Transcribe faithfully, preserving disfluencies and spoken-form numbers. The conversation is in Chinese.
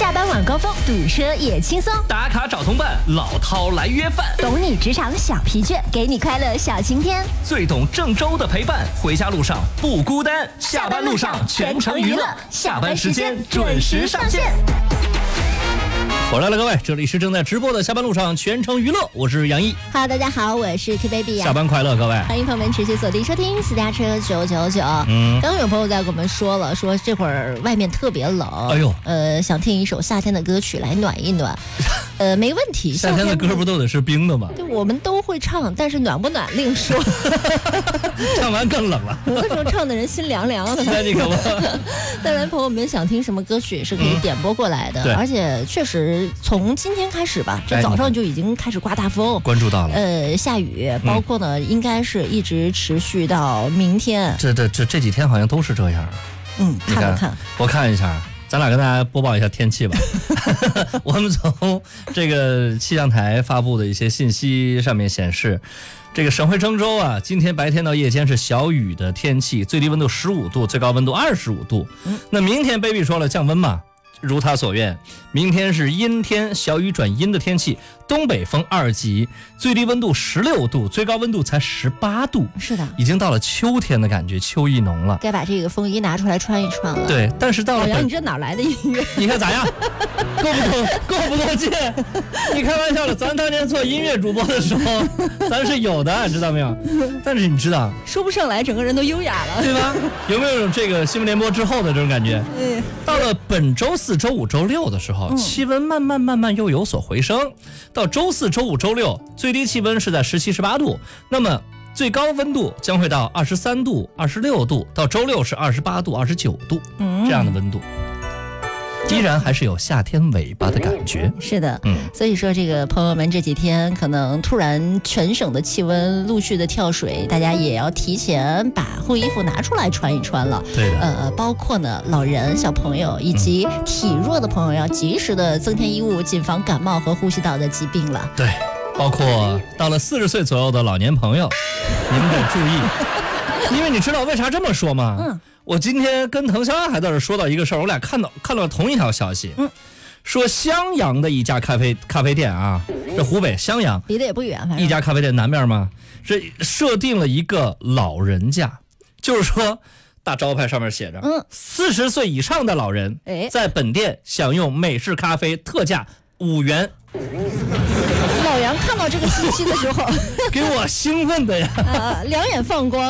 下班晚高峰堵车也轻松， 打卡找同伴，老饕来约饭， 懂你职场小疲倦，给你快乐小晴天， 最懂郑州的陪伴，回家路上不孤单，下班路上全程娱乐，下班时间准时上线。 回来了，各位，这里是正在直播的下班路上全程娱乐，我是杨毅。 Hello， 大家好，我是 K Baby 呀。 下班快乐，各位！ 欢迎朋友们持续锁定收听私家车九九九。嗯，刚刚有朋友在跟我们说了，说这会儿外面特别冷，哎呦，呃，想听一首夏天的歌曲来暖一暖。呃，没问题。 夏天的歌不都得是冰的吗？ 对，我们都会唱，但是暖不暖另说。 唱完更冷了。 有的时候唱的人心凉凉的。 那你可不。 当然，朋友们想听什么歌曲也是可以点播过来的，嗯、而且确实从今天开始吧，这早上就已经开始刮大风， 关注到了。 呃，下雨，包括呢，嗯、应该是一直持续到明天。 这这这这几天好像都是这样。 嗯，看了看， 我看一下。咱俩跟大家播报一下天气吧。我们从这个气象台发布的一些信息上面显示，这个省会郑州啊，今天白天到夜间是小雨的天气，最低温度十五度，最高温度二十五度。嗯、那明天 baby 说了降温嘛，如他所愿，明天是阴天，小雨转阴的天气，东北风二级，最低温度十六度，最高温度才十八度。 是的， 已经到了秋天的感觉，秋意浓了， 该把这个风衣拿出来穿一穿了。 对，但是到了， 老杨，你这哪来的音乐？ 你看咋样？够不够？够不够劲？你开玩笑了，咱当年做音乐主播的时候，咱是有的，知道没有？但是你知道， 说不上来，整个人都优雅了， 对吧？有没有这个新闻联播之后的这种感觉？ 嗯。 到了本周四、周五、周六的时候，气温慢慢慢慢又有所回升。到周四周五周六，最低气温是在十七十八度，那么最高温度将会到二十三度二十六度，到周六是二十八度二十九度，嗯，这样的温度依然还是有夏天尾巴的感觉。 是的，嗯，所以说这个朋友们这几天可能突然全省的气温陆续的跳水，大家也要提前把厚衣服拿出来穿一穿了。 对的， 呃，包括呢老人、小朋友以及体弱的朋友要及时的增添衣物，谨防感冒和呼吸道的疾病了。 对，包括到了四十岁左右的老年朋友，你们得注意，因为你知道为啥这么说吗？嗯。我今天跟滕潇还在这说到一个事儿，我俩看到看到同一条消息，嗯，说襄阳的一家咖啡咖啡店啊，这湖北襄阳离得也不远， 一家咖啡店南面嘛，这设定了一个老人价，就是说大招牌上面写着，嗯，四十岁以上的老人在本店享用美式咖啡特价五元。 老杨看到这个信息的时候， 给我兴奋的呀， 呃，两眼放光。